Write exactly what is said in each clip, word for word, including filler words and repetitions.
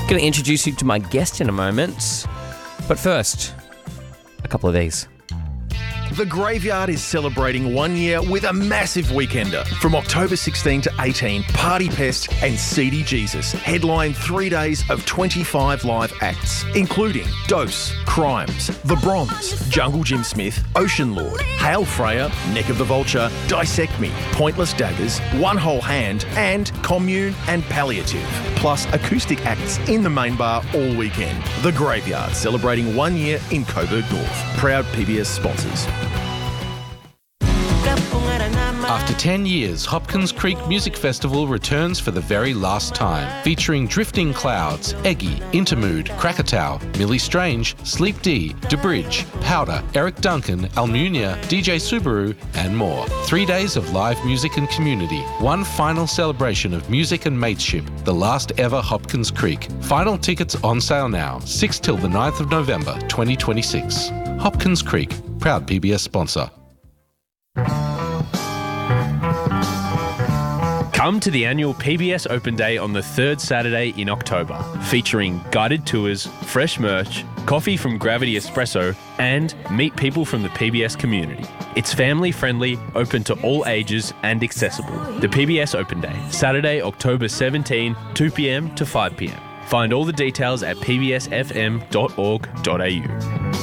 Going to introduce you to my guest in a moment. But first, a couple of these. The Graveyard is celebrating one year with a massive weekender. From October sixteenth to eighteenth, Party Pest and Seedy Jesus headline three days of twenty-five live acts, including Dose, Crimes, The Bronze, Jungle Jim Smith, Ocean Lord, Hail Freya, Neck of the Vulture, Dissect Me, Pointless Daggers, One Whole Hand, and Commune and Palliative. Plus acoustic acts in the main bar all weekend. The Graveyard celebrating one year in Coburg North. Proud P B S sponsors. After ten years, Hopkins Creek Music Festival returns for the very last time, featuring Drifting Clouds, Eggy, Intermood, Krakatoa, Millie Strange, Sleep D, DeBridge, Powder, Eric Duncan, Almunia, D J Subaru, and more. Three days of live music and community. One final celebration of music and mateship. The last ever Hopkins Creek. Final tickets on sale now, sixth till the ninth of November, twenty twenty-six. Hopkins Creek, proud P B S sponsor. Come to the annual P B S Open Day on the third Saturday in October, featuring guided tours, fresh merch, coffee from Gravity Espresso, and meet people from the P B S community. It's family-friendly, open to all ages, and accessible. The P B S Open Day, Saturday, October seventeenth, two p.m. to five p.m. Find all the details at p b s f m dot org dot a u.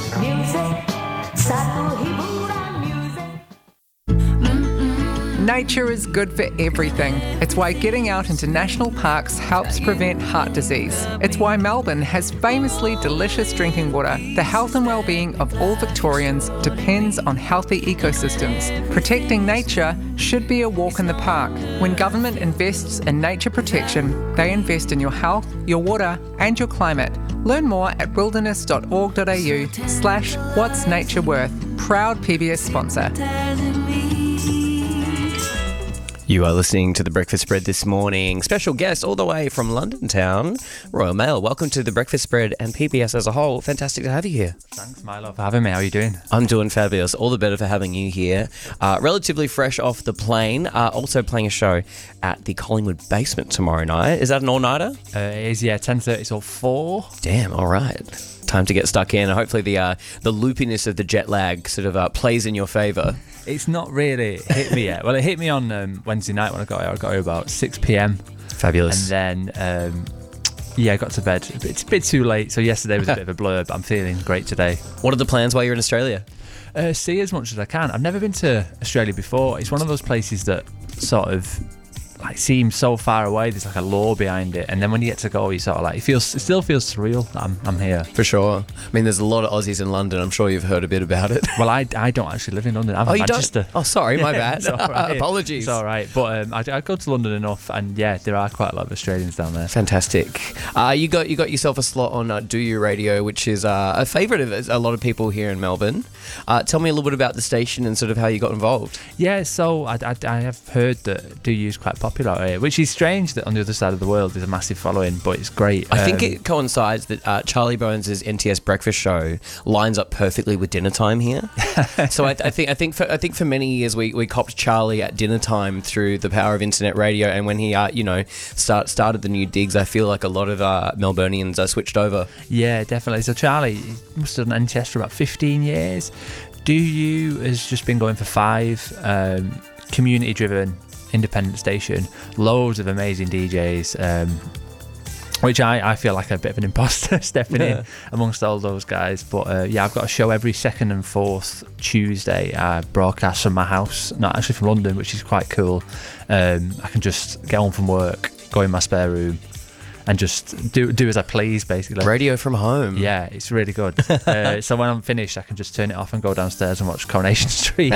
Nature is good for everything. It's why getting out into national parks helps prevent heart disease. It's why Melbourne has famously delicious drinking water. The health and well-being of all Victorians depends on healthy ecosystems. Protecting nature should be a walk in the park. When government invests in nature protection, they invest in your health, your water, and your climate. Learn more at wilderness dot org dot a u slash what's nature worth. Proud P B S sponsor. You are listening to The Breakfast Spread this morning. Special guest all the way from London town, Royal Mail. Welcome to The Breakfast Spread and P B S as a whole. Fantastic to have you here. Thanks, Milo, for having me. How are you doing? I'm doing fabulous. All the better for having you here. Uh, relatively fresh off the plane. Uh, also playing a show at the Collingwood Basement tomorrow night. Is that an all-nighter? Uh, it is, yeah, ten thirty till four. Damn, all right. Time to get stuck in. Hopefully the uh, the loopiness of the jet lag sort of uh, plays in your favour. It's not really hit me yet. Well, it hit me on um, Wednesday night when I got here. I got here about six p.m. Fabulous. And then, um, yeah, I got to bed. It's a bit too late, so yesterday was a bit of a blur, but I'm feeling great today. What are the plans while you're in Australia? Uh, see as much as I can. I've never been to Australia before. It's one of those places that sort of like seems so far away. There's like a lore behind it, and then when you get to go, you sort of like it feels. It still feels surreal that I'm I'm here. For sure. I mean, there's a lot of Aussies in London. I'm sure you've heard a bit about it. Well, I, I don't actually live in London. I'm oh, in you Manchester. Don't? Oh, sorry, my bad. It's all right. Apologies. It's all right, but um, I, I go to London enough, and yeah, there are quite a lot of Australians down there. Fantastic. Uh, you got you got yourself a slot on uh, Do You Radio, which is uh, a favourite of a lot of people here in Melbourne. Uh, tell me a little bit about the station and sort of how you got involved. Yeah, so I, I, I have heard that Do You is quite popular out here, which is strange that on the other side of the world there's a massive following, but it's great. I think um, it coincides that uh, Charlie Bones' N T S breakfast show lines up perfectly with dinner time here. So I, I think I think for, I think for many years we, we copped Charlie at dinner time through the power of internet radio, and when he uh, you know start started the new digs, I feel like a lot of uh, Melburnians uh, switched over. Yeah, definitely. So Charlie must have done N T S for about fifteen years. Do You has just been going for five. Um, community driven, independent station, loads of amazing D Js, um, which I, I feel like a bit of an imposter stepping yeah. in amongst all those guys. But uh, yeah, I've got a show every second and fourth Tuesday. I broadcast from my house, not actually from London, which is quite cool. Um, I can just get home from work, go in my spare room, and just do do as I please, basically. Radio from home. Yeah, it's really good. uh, so when I'm finished, I can just turn it off and go downstairs and watch Coronation Street.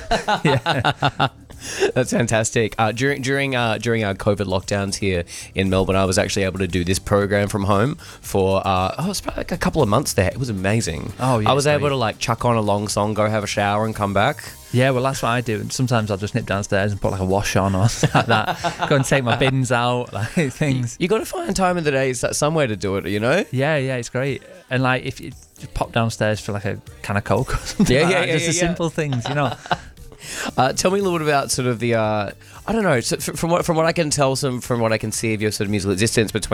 Yeah. That's fantastic. Uh, during during uh, during our COVID lockdowns here in Melbourne, I was actually able to do this program from home for uh, oh, it was probably like a couple of months there. It was amazing. Oh yeah, I was great. able to like chuck on a long song, go have a shower, and come back. Yeah, well, that's what I do. And sometimes I'll just nip downstairs and put like a wash on or something like that. Go and take my bins out, like things. You, you got to find time in the day, somewhere to do it, you know? Yeah, yeah, it's great. And like if you just pop downstairs for like a can of Coke or something, yeah, like yeah, that. yeah, just yeah, the yeah. simple things, you know. Uh, tell me a little bit about sort of the, uh, I don't know, so from what from what I can tell, some from what I can see of your sort of musical existence between